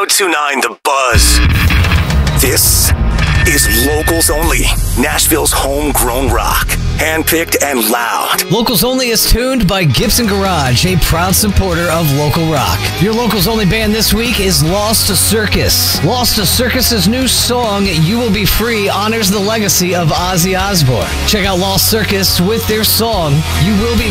1029 The Buzz. This is Locals Only, Nashville's homegrown rock. Handpicked and loud. Locals Only is tuned by Gibson Garage, a proud supporter of local rock. Your Locals Only band this week is Lost Circus. Lost Circus's new song, You Will Be Free, honors the legacy of Ozzy Osbourne. Check out Lost Circus with their song, You Will Be